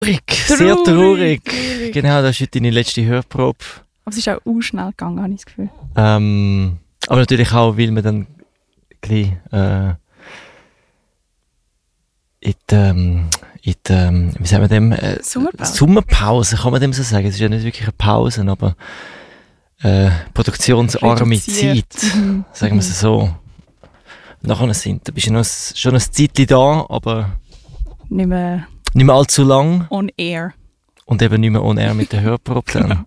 Sehr traurig. Genau, das ist heute deine letzte Hörprobe. Aber es ist auch schnell gegangen, habe ich das Gefühl. Aber natürlich auch, weil man dann gleich wie sagen wir dem? Sommerpause. Sommerpause, kann man dem so sagen. Es ist ja nicht wirklich eine Pause, aber produktionsarme Zeit, sagen wir es so. Nachher da bist du schon ein Zeitchen da, aber nicht mehr allzu lang. on air. Und eben nicht mehr on air mit der Hörprobe. Genau.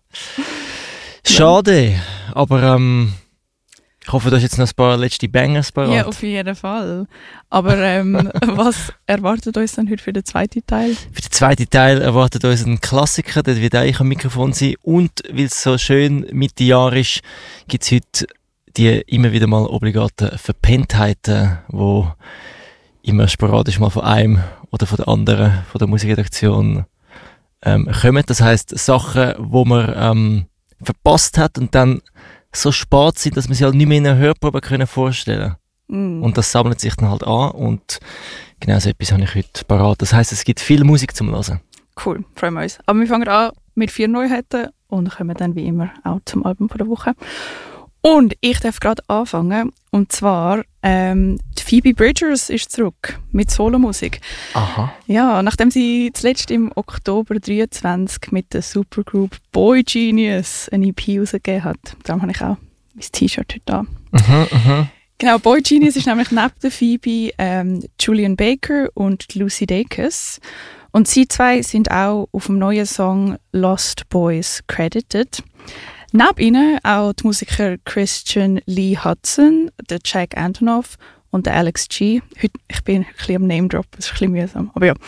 Schade, aber ich hoffe, du hast jetzt noch ein paar letzte Bangers parat. Ja, auf jeden Fall. Aber was erwartet uns dann heute für den zweiten Teil? Für den zweiten Teil erwartet uns ein Klassiker, der wird auch am Mikrofon sein. Und weil es so schön Mitte Jahr ist, gibt es heute die immer wieder mal obligaten Verpenntheiten, die immer sporadisch mal von einem oder von der anderen, von der Musikredaktion kommen. Das heisst, Sachen, die man verpasst hat und dann so spät sind, dass man sie halt nicht mehr in einer Hörprobe vorstellen können. Und das sammelt sich dann halt an und genau so etwas habe ich heute parat. Das heisst, es gibt viel Musik zum Hören. Cool, freuen wir uns. Aber wir fangen an mit 4 Neuheiten und kommen dann wie immer auch zum Album der Woche. Und ich darf gerade anfangen. Und zwar, die Phoebe Bridgers ist zurück mit Solomusik. Aha. Ja, nachdem sie zuletzt im Oktober 23 mit der Supergroup Boy Genius eine EP rausgegeben hat. Darum habe ich auch mein T-Shirt heute an. Genau, Boy Genius ist nämlich neben der Phoebe Julian Baker und Lucy Dacus. Und sie zwei sind auch auf dem neuen Song Lost Boys credited. Neben ihnen auch die Musiker Christian Lee Hudson, der Jack Antonoff und der Alex G. Heute, ich bin ein bisschen am Name-Drop, das ist ein bisschen mühsam, aber ja.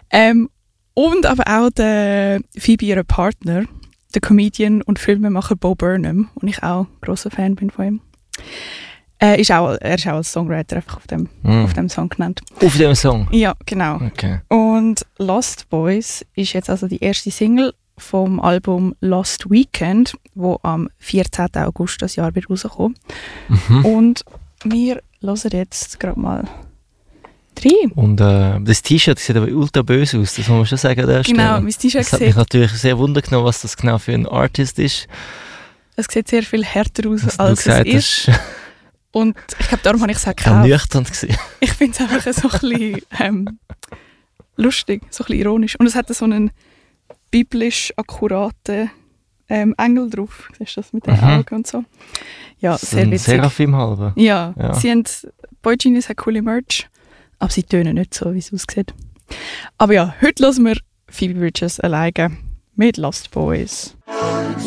Und aber auch der Phoebe, ihrer Partner, der Comedian und Filmemacher Bo Burnham, und ich auch grosser Fan bin von ihm. Er ist auch als Songwriter einfach auf dem Song genannt. Auf dem Song? Ja, genau. Okay. Und Lost Boys ist jetzt also die erste Single vom Album Lost Weekend, wo am 14. August das Jahr wird rauskommen. Und wir hören jetzt gerade mal rein. Und das T-Shirt sieht aber ultra böse aus, das muss man schon sagen an der Stelle. Genau, mein T-Shirt das hat mich natürlich sehr wundern genommen, was das genau für ein Artist ist. Es sieht sehr viel härter aus, als es ist. Und ich glaube, darum habe ich es auch gekauft. Nüchtern gewesen. Ich finde es einfach so ein bisschen lustig, so ein bisschen ironisch. Und es hat so einen biblisch akkuraten Engel drauf. Siehst du das mit den Augen und so? Ja, sehr witzig. Seraphim halber. Ja. Boy Genius hat coole Merch, aber sie tönen nicht so, wie es aussieht. Aber ja, heute hören wir Phoebe Bridgers alleine mit Lost Boys.